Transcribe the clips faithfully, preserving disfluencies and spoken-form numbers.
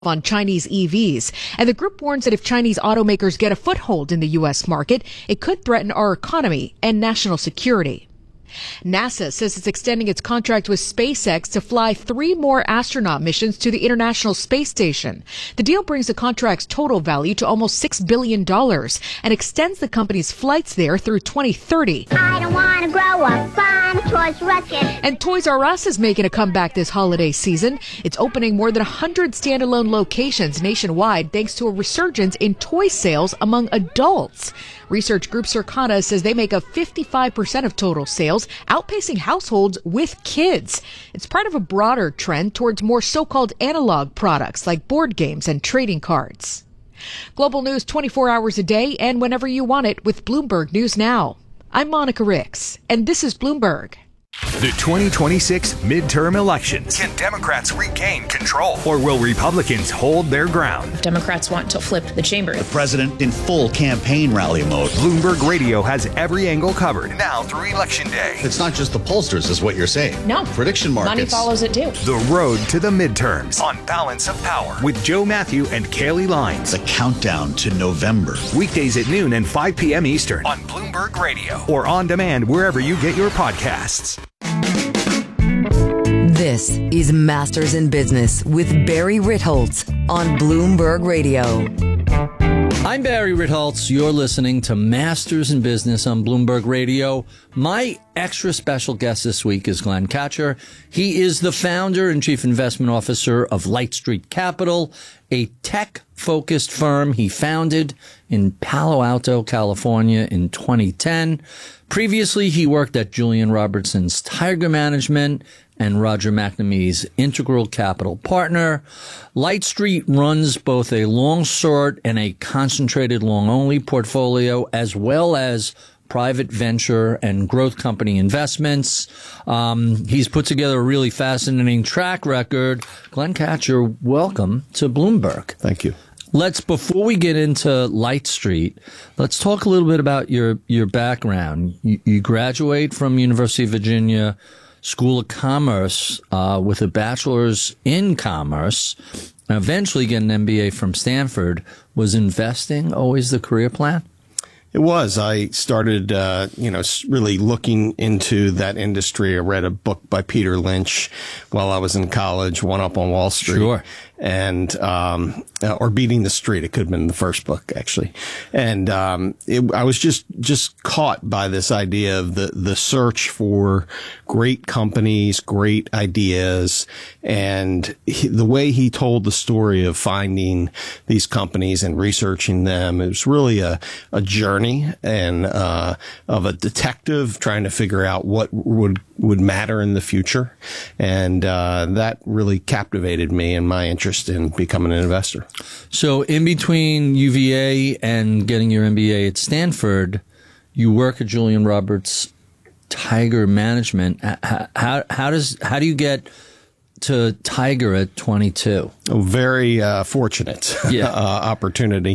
on Chinese E Vs. And the group warns that if Chinese automakers get a foothold in the U S market, it could threaten our economy and national security. NASA says it's extending its contract with SpaceX to fly three more astronaut missions to the International Space Station. The deal brings the contract's total value to almost six billion dollars and extends the company's flights there through twenty thirty. I don't want to grow up, I'm a Toys R Us kid. And Toys R Us is making a comeback this holiday season. It's opening more than one hundred standalone locations nationwide thanks to a resurgence in toy sales among adults. Research group Circana says they make up fifty-five percent of total sales, outpacing households with kids. It's part of a broader trend towards more so-called analog products like board games and trading cards. Global news twenty-four hours a day and whenever you want it with Bloomberg News Now. I'm Monica Ricks, and this is Bloomberg. The twenty twenty-six midterm elections. Can Democrats regain control, or will Republicans hold their ground? Democrats want to flip the chamber. The president in full campaign rally mode. Bloomberg Radio has every angle covered now through Election Day. It's not just the pollsters, is what you're saying. No. Prediction markets. Money follows it too. The road to the midterms on Balance of Power with Joe Matthew and Kaylee Lines. The countdown to November. Weekdays at noon and five p.m. Eastern on Bloomberg Radio or on demand wherever you get your podcasts. This is Masters in Business with Barry Ritholtz on Bloomberg Radio. I'm Barry Ritholtz. You're listening to Masters in Business on Bloomberg Radio. My extra special guest this week is Glenn Katcher. He is the founder and chief investment officer of Light Street Capital, a tech-focused firm he founded in Palo Alto, California in twenty ten. Previously, he worked at Julian Robertson's Tiger Management and Roger McNamee's Integral Capital Partner. Light Street runs both a long short and a concentrated long only portfolio, as well as private venture and growth company investments. Um, he's put together a really fascinating track record. Glenn Katcher, welcome to Bloomberg. Thank you. Let's, before we get into Light Street, let's talk a little bit about your, your background. You, you graduate from University of Virginia School of Commerce uh, with a bachelor's in commerce, and eventually get an M B A from Stanford. Was investing always the career plan? It was. I started, uh, you know, really looking into that industry. I read a book by Peter Lynch while I was in college, One Up on Wall Street. Sure. And, um, uh, or Beating the Street. It could have been the first book, actually. And, um, it, I was just, just caught by this idea of the, the search for great companies, great ideas. And he, the way he told the story of finding these companies and researching them, it was really a, a journey and, uh, of a detective trying to figure out what would, would matter in the future. And, uh, that really captivated me and my interest in becoming an investor. So in between U V A and getting your M B A at Stanford, you work at Julian Roberts Tiger Management. How, how, how does, how do you get to Tiger at twenty-two? A very uh, fortunate yeah. uh, opportunity.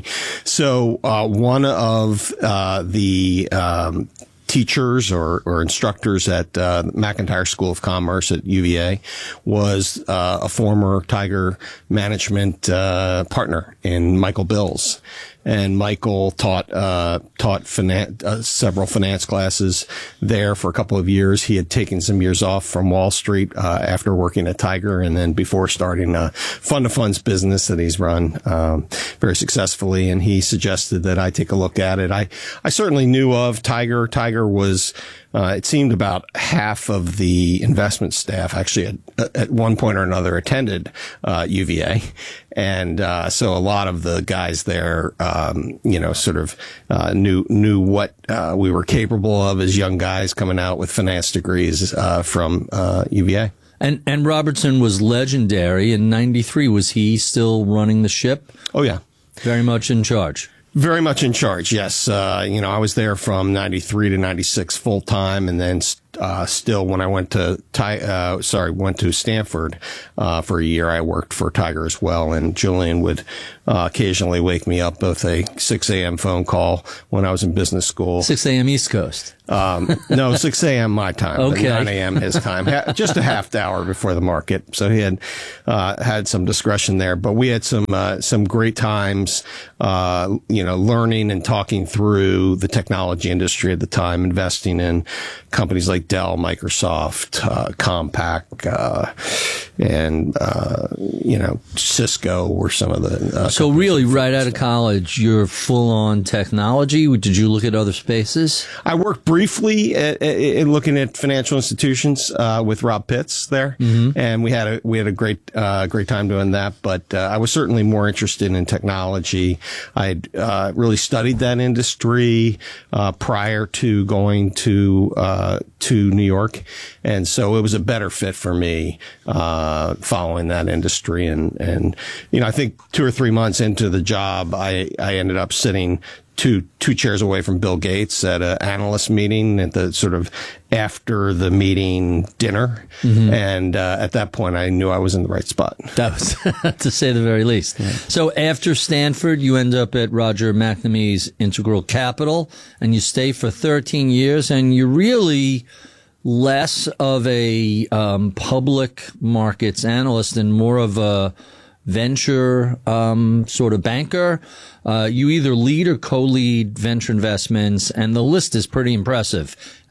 So uh, one of uh, the um, teachers or, or instructors at uh, McIntire School of Commerce at U V A was uh, a former Tiger Management uh, partner in Michael Bills. And Michael taught uh taught finan- uh, several finance classes there for a couple of years. He had taken some years off from Wall Street uh, after working at Tiger, and then before starting a fund of funds business that he's run um, very successfully. And he suggested that I take a look at it. I I certainly knew of Tiger. Tiger was. Uh, it seemed about half of the investment staff actually at, at one point or another attended uh, U V A. And uh, so a lot of the guys there, um, you know, sort of uh, knew knew what uh, we were capable of as young guys coming out with finance degrees uh, from uh, U V A. And and Robertson was legendary. In ninety-three, was he still running the ship? Oh, yeah. Very much in charge. Very much in charge, yes. Uh, you know, I was there from ninety-three to ninety-six full time, and then uh, still, when I went to Ti- uh, sorry, went to Stanford uh, for a year, I worked for Tiger as well, and Julian would uh, occasionally wake me up with a six a.m. phone call when I was in business school. six a.m. East Coast. Um, no, six a.m. my time, Okay. but nine a.m. his time, ha- just a half hour before the market. So he had uh, had some discretion there, but we had some uh, some great times, uh, you know, learning and talking through the technology industry at the time, investing in companies like Dell, Microsoft, uh, Compaq, uh, and uh, you know, Cisco were some of the. Uh, So really, right out of college, you're full on technology. Did you look at other spaces? I worked briefly at, at, at looking at financial institutions uh, with Rob Pitts there, mm-hmm. and we had a we had a great uh, great time doing that. But uh, I was certainly more interested in technology. I had uh, really studied that industry uh, prior to going to uh, to New York, and so it was a better fit for me uh, following that industry. And and you know, I think two or three months into the job, I I ended up sitting two two chairs away from Bill Gates at an analyst meeting at the sort of after the meeting dinner, mm-hmm. and uh, at that point I knew I was in the right spot. That was to say the very least. Yeah. So after Stanford, you end up at Roger McNamee's Integral Capital, and you stay for thirteen years, and you're really less of a um, public markets analyst and more of a venture um, sort of banker. Uh, you either lead or co-lead venture investments, and the list is pretty impressive.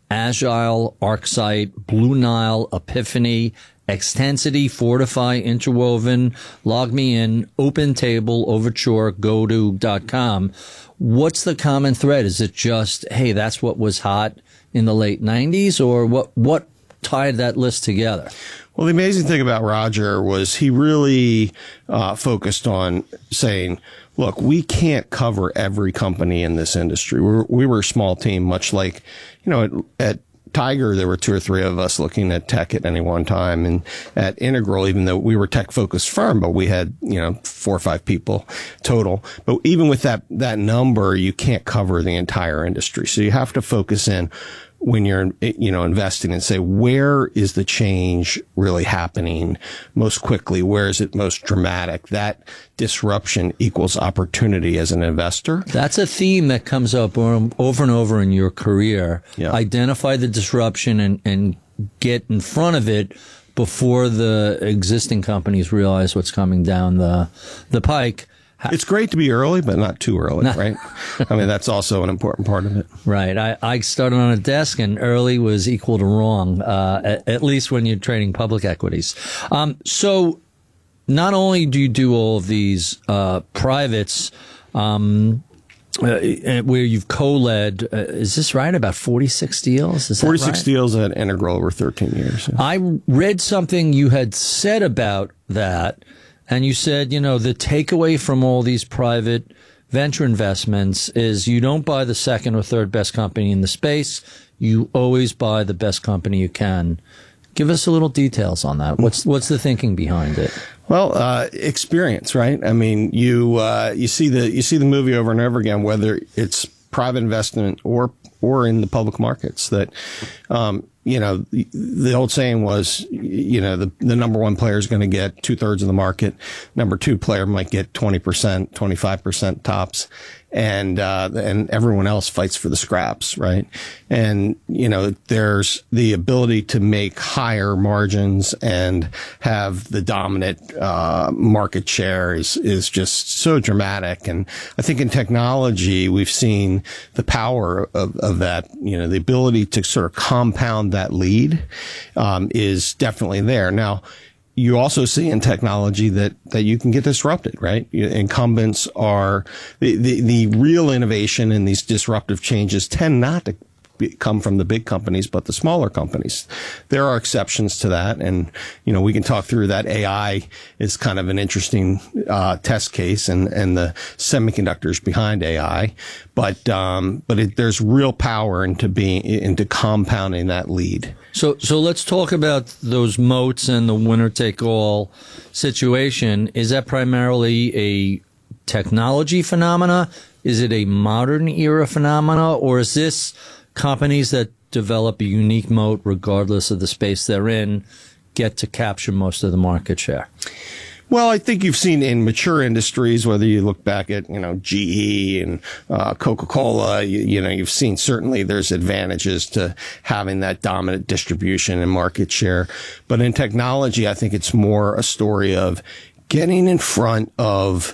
Agile, ArcSight, Blue Nile, Epiphany, Extensity, Fortify, Interwoven, LogMeIn, OpenTable, Overture, Godoo dot com. What's the common thread? Is it just, hey, that's what was hot in the late nineties, or what, what tied that list together? Well, the amazing thing about Roger was he really uh, focused on saying, look, we can't cover every company in this industry. We were, we were a small team, much like, you know, at, at Tiger, there were two or three of us looking at tech at any one time. And at Integral, even though we were tech focused firm, but we had, you know, four or five people total. But even with that, that number, you can't cover the entire industry. So you have to focus in when you're, you know, investing and say, where is the change really happening most quickly? Where is it most dramatic? That disruption equals opportunity as an investor. That's a theme that comes up over and over in your career. Yeah. Identify the disruption and, and get in front of it before the existing companies realize what's coming down the, the pike. It's great to be early, but not too early, right? I mean, that's also an important part of it. Right. I, I started on a desk, and early was equal to wrong, uh, at, at least when you're trading public equities. Um, so not only do you do all of these uh, privates, um, uh, where you've co-led, uh, is this right, about forty-six deals? Is forty-six that right? deals at Integral over thirteen years. Yeah. I read something you had said about that. And you said, you know, the takeaway from all these private venture investments is you don't buy the second or third best company in the space. You always buy the best company you can. Give us a little details on that. What's what's the thinking behind it? Well, uh, experience, right? I mean, you uh, you see the you see the movie over and over again, whether it's private investment or or in the public markets. That um, you know, the, the old saying was, you know, the, the number one player is going to get two thirds of the market. Number two player might get twenty percent, twenty-five percent tops. And, uh, and everyone else fights for the scraps, right? And, you know, there's the ability to make higher margins and have the dominant, uh, market share is, is just so dramatic. And I think in technology, we've seen the power of, of that, you know, the ability to sort of compound that lead, um, is definitely there. Now, you also see in technology that, that you can get disrupted, right? Incumbents are, the, the, the real innovation in these disruptive changes tend not to be, come from the big companies, but the smaller companies. There are exceptions to that. And, you know, we can talk through that. A I is kind of an interesting, uh, test case and, and the semiconductors behind A I. But, um, but it, there's real power into being, into compounding that lead. So, so let's talk about those moats and the winner-take-all situation. Is that primarily a technology phenomena? Is it a modern era phenomena? Or is this companies that develop a unique moat regardless of the space they're in, get to capture most of the market share? Well, I think you've seen in mature industries, whether you look back at, you know, G E and uh, Coca-Cola, you, you know, you've seen certainly there's advantages to having that dominant distribution and market share. But in technology, I think it's more a story of getting in front of